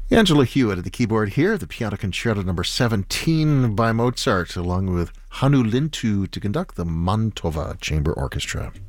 Angela Hewitt at the keyboard here, the Piano Concerto number 17 by Mozart, along with Hannu Lintu to conduct the Mantova Chamber Orchestra.